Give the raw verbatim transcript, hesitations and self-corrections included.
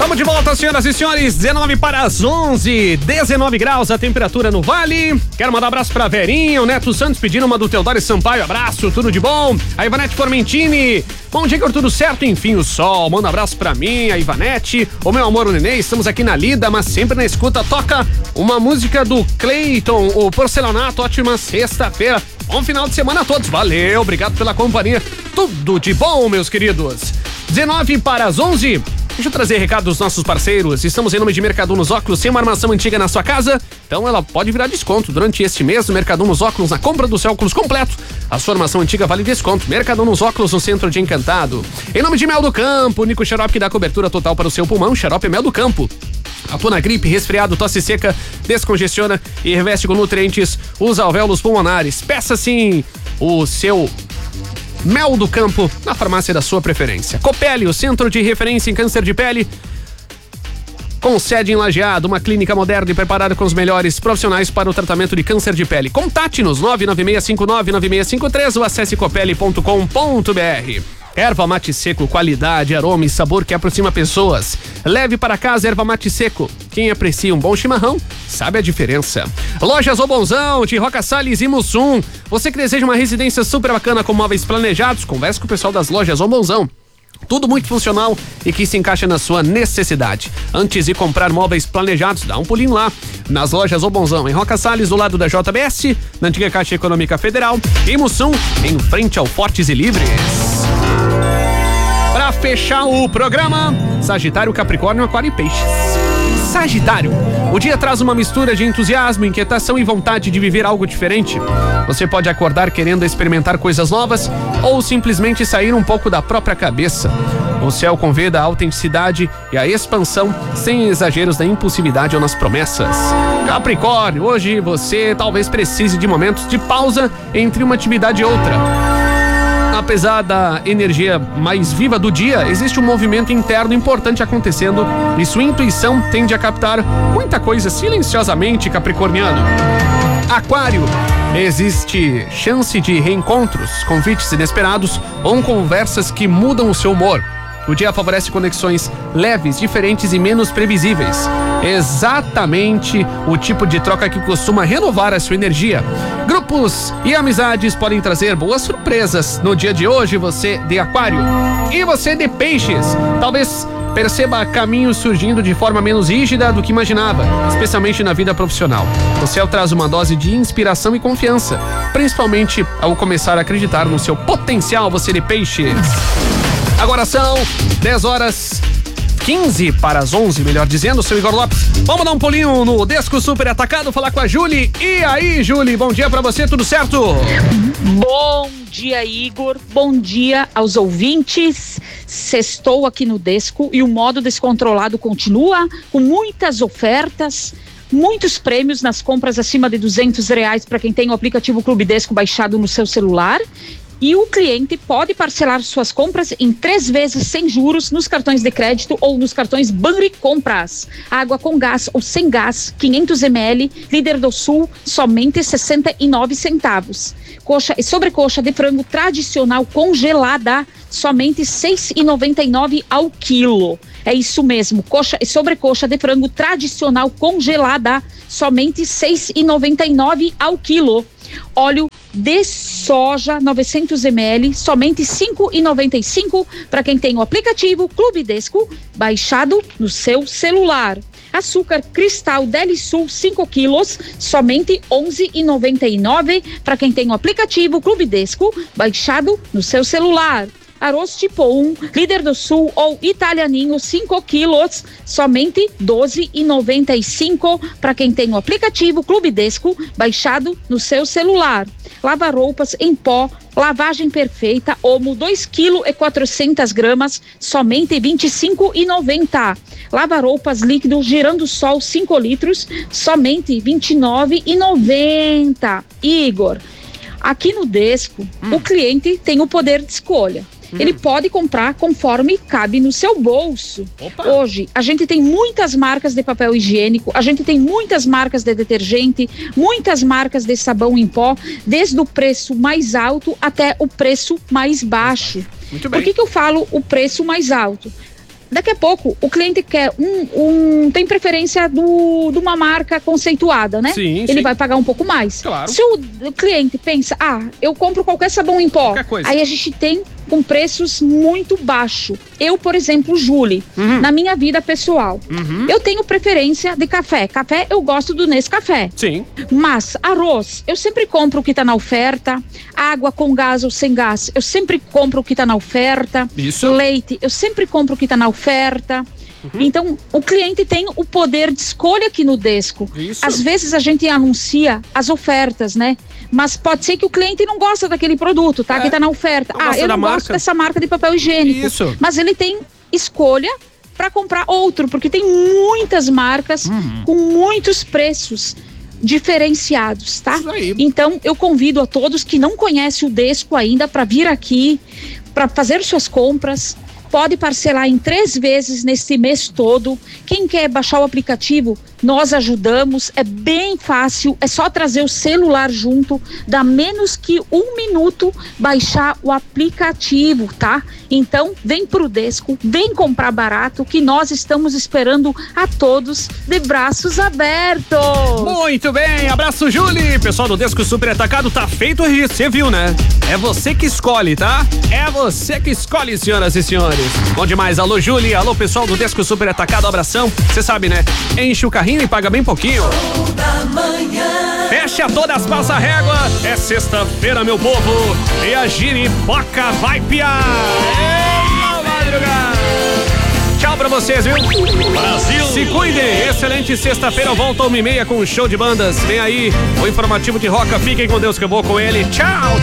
Estamos de volta, senhoras e senhores, dezenove para as onze, dezenove graus a temperatura no Vale. Quero mandar um abraço pra Verinha, o Neto Santos pedindo uma do Teodoro Sampaio, abraço, tudo de bom. A Ivanete Formentini, bom dia, tudo certo, enfim, o sol, manda um abraço pra mim, a Ivanete, o meu amor, o Nenê, estamos aqui na lida, mas sempre na escuta, toca uma música do Cleiton, o Porcelanato, ótima sexta-feira. Bom final de semana a todos, valeu, obrigado pela companhia, tudo de bom, meus queridos. dezenove para as onze. Deixa eu trazer recado dos nossos parceiros. Estamos em nome de Mercadonos Óculos, sem uma armação antiga na sua casa, então ela pode virar desconto. Durante este mês, Mercadonos Óculos, na compra do seu óculos completo, a sua armação antiga vale desconto. Mercadonos Óculos, no centro de Encantado. Em nome de Mel do Campo, o único xarope que dá cobertura total para o seu pulmão, xarope Mel do Campo. Atua na gripe, resfriado, tosse seca, descongestiona e reveste com nutrientes os alvéolos pulmonares. Peça sim o seu Mel do Campo na farmácia da sua preferência. Copeli, o centro de referência em câncer de pele, com sede em Lajeado, uma clínica moderna e preparada com os melhores profissionais para o tratamento de câncer de pele. Contate-nos nove nove seis cinco nove nove seis cinco três ou acesse copeli ponto com ponto br. Erva mate seco, qualidade, aroma e sabor que aproxima pessoas. Leve para casa erva mate seco. Quem aprecia um bom chimarrão sabe a diferença. Lojas O Bonzão, de Roca Salles e Mussum. Você que deseja uma residência super bacana com móveis planejados, converse com o pessoal das Lojas O Bonzão. Tudo muito funcional e que se encaixa na sua necessidade. Antes de comprar móveis planejados, dá um pulinho lá nas Lojas O Bonzão, em Roca Salles, do lado da J B S, na antiga Caixa Econômica Federal, e Mussum, em frente ao Fortes e Livres. Para fechar o programa, Sagitário, Capricórnio, Aquário e Peixes. Sagitário, o dia traz uma mistura de entusiasmo, inquietação e vontade de viver algo diferente. Você pode acordar querendo experimentar coisas novas ou simplesmente sair um pouco da própria cabeça. O céu convida a autenticidade e a expansão sem exageros na impulsividade ou nas promessas. Capricórnio, hoje você talvez precise de momentos de pausa entre uma atividade e outra. Apesar da energia mais viva do dia, existe um movimento interno importante acontecendo e sua intuição tende a captar muita coisa silenciosamente, capricorniano. Aquário, existe chance de reencontros, convites inesperados ou conversas que mudam o seu humor. O dia favorece conexões leves, diferentes e menos previsíveis. Exatamente o tipo de troca que costuma renovar a sua energia. Grupos e amizades podem trazer boas surpresas no dia de hoje, você de Aquário. E você de Peixes, talvez perceba caminhos surgindo de forma menos rígida do que imaginava, especialmente na vida profissional. O céu traz uma dose de inspiração e confiança, principalmente ao começar a acreditar no seu potencial, você de Peixes. Agora são dez horas quinze para as onze, melhor dizendo, seu Igor Lopes. Vamos dar um pulinho no Desco Super Atacado, falar com a Julie. E aí, Julie, bom dia pra você, tudo certo? Bom dia, Igor. Bom dia aos ouvintes. Sextou aqui no Desco e o modo descontrolado continua com muitas ofertas, muitos prêmios nas compras acima de duzentos reais para quem tem o aplicativo Clube Desco baixado no seu celular. E o cliente pode parcelar suas compras em três vezes sem juros nos cartões de crédito ou nos cartões Banricompras. Água com gás ou sem gás, quinhentos mililitros, Líder do Sul, somente sessenta e nove centavos. Coxa e sobrecoxa de frango tradicional congelada, somente seis reais e noventa e nove centavos ao quilo. É isso mesmo, coxa e sobrecoxa de frango tradicional congelada, somente seis reais e noventa e nove centavos ao quilo. Óleo de soja novecentos mililitros, somente cinco reais e noventa e cinco centavos para quem tem o aplicativo Clube Desco baixado no seu celular. Açúcar cristal Delisul cinco quilos, somente onze reais e noventa e nove centavos para quem tem o aplicativo Clube Desco baixado no seu celular. Arroz tipo um, Líder do Sul ou Italianinho cinco quilos, somente doze reais e noventa e cinco centavos para quem tem o aplicativo Clube Desco baixado no seu celular. Lava-roupas em pó, lavagem perfeita, Omo dois quilos e quatrocentas gramas, somente vinte e cinco reais e noventa centavos. Lava-roupas líquido Girando Sol cinco litros, somente vinte e nove reais e noventa centavos. Igor, aqui no Desco, hum. o cliente tem o poder de escolha. Hum. Ele pode comprar conforme cabe no seu bolso. Opa. Hoje, a gente tem muitas marcas de papel higiênico, a gente tem muitas marcas de detergente, muitas marcas de sabão em pó, desde o preço mais alto até o preço mais baixo. Muito bem. Por que que eu falo o preço mais alto? daqui a pouco o cliente quer um, um tem preferência do, de uma marca conceituada, né? Sim, Ele sim. vai pagar um pouco mais. Claro. Se o, o cliente pensa, ah, eu compro qualquer sabão em pó, Qualquer coisa. aí a gente tem com preços muito baixos. Eu, por exemplo, Julie, Uhum. na minha vida pessoal, Uhum. eu tenho preferência de café. Café, eu gosto do Nescafé. Sim. Mas arroz, eu sempre compro o que tá na oferta. Água com gás ou sem gás, eu sempre compro o que tá na oferta. Isso. Leite, eu sempre compro o que tá na oferta. Uhum. Então, o cliente tem o poder de escolha aqui no Desco. Isso. Às vezes a gente anuncia as ofertas, né? Mas pode ser que o cliente não gosta daquele produto, tá? É. Que tá na oferta. Não ah, gosta eu da não marca. gosto dessa marca de papel higiênico. Isso. Mas ele tem escolha para comprar outro, porque tem muitas marcas Uhum. com muitos preços diferenciados, tá? Isso aí. Então, eu convido a todos que não conhecem o Desco ainda para vir aqui, para fazer suas compras. Pode parcelar em três vezes nesse mês todo. Quem quer baixar o aplicativo, nós ajudamos. É bem fácil, é só trazer o celular junto. Dá menos que um minuto baixar o aplicativo, tá? Então, vem pro Desco, vem comprar barato, que nós estamos esperando a todos de braços abertos. Muito bem, abraço, Julie. Pessoal do Desco Super Atacado, tá feito o risco, você viu, né? É você que escolhe, tá? É você que escolhe, senhoras e senhores. Bom demais, alô, Julie, alô, pessoal do Desco Super Atacado, abração. Você sabe, né? Enche o carrinho e paga bem pouquinho. Fecha todas, passa a régua. É sexta-feira, meu povo. E a giripoca vai piar. Eita, madrugada. Tchau pra vocês, viu? Brasil! Se cuidem! Excelente sexta-feira, volta uma e meia com um show de bandas. Vem aí o informativo de Roca. Fiquem com Deus que eu vou com ele. Tchau!